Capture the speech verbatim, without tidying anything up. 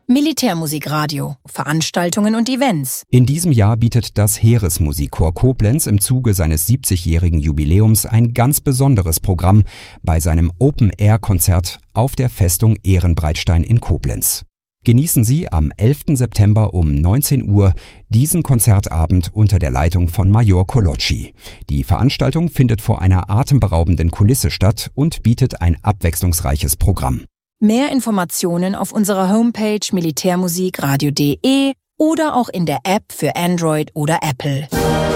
Militärmusikradio, Veranstaltungen und Events. In diesem Jahr bietet das Heeresmusikchor Koblenz im Zuge seines siebzigjährigen Jubiläums ein ganz besonderes Programm bei seinem Open-Air-Konzert auf der Festung Ehrenbreitstein in Koblenz. Genießen Sie am elften September um neunzehn Uhr diesen Konzertabend unter der Leitung von Major Kolocci. Die Veranstaltung findet vor einer atemberaubenden Kulisse statt und bietet ein abwechslungsreiches Programm. Mehr Informationen auf unserer Homepage militärmusikradio punkt de oder auch in der App für Android oder Apple.